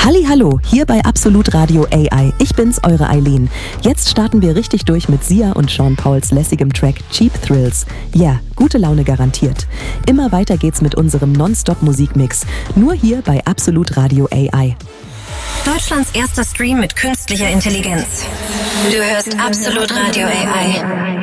Hallihallo, hier bei Absolut Radio AI. Ich bin's, eure Eileen. Jetzt starten wir richtig durch mit Sia und Sean Pauls lässigem Track Cheap Thrills. Ja, gute Laune garantiert. Immer weiter geht's mit unserem Non-Stop-Musikmix. Nur hier bei Absolut Radio AI. Deutschlands erster Stream mit künstlicher Intelligenz. Du hörst Absolut Radio AI.